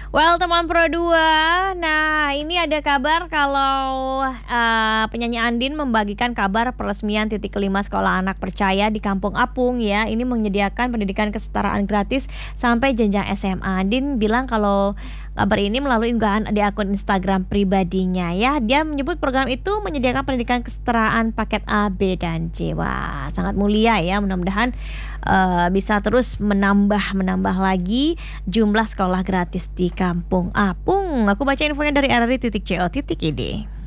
Well, teman Pro 2, nah ini ada kabar kalau penyanyi Andin membagikan kabar peresmian titik kelima sekolah anak percaya di Kampung Apung ya. Ini menyediakan pendidikan kesetaraan gratis sampai jenjang SMA. Andin bilang kalau kabar ini melalui unggahan di akun Instagram pribadinya ya. Dia menyebut program itu menyediakan pendidikan kesetaraan paket A, B, dan C. Wah, sangat mulia ya. Mudah-mudahan bisa terus menambah lagi jumlah sekolah gratis di Kampung Apung. Aku baca infonya dari RRI.co.id.